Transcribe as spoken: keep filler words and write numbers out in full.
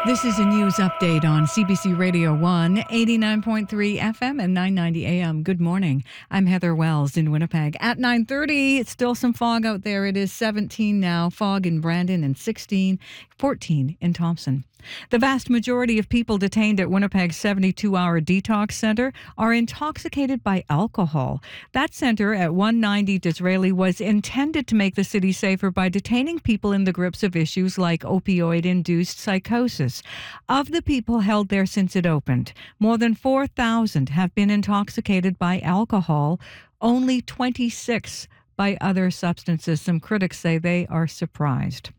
This is a news update on C B C Radio one, eighty-nine point three F M and nine ninety A M. Good morning. I'm Heather Wells in Winnipeg. At nine thirty, it's still some fog out there. It is seventeen now. Fog in Brandon and sixteen, fourteen in Thompson. The vast majority of people detained at Winnipeg's seventy-two hour detox center are intoxicated by alcohol. That center at one ninety Disraeli was intended to make the city safer by detaining people in the grips of issues like opioid-induced psychosis. Of the people held there since it opened, more than four thousand have been intoxicated by alcohol, only twenty-six by other substances. Some critics say they are surprised.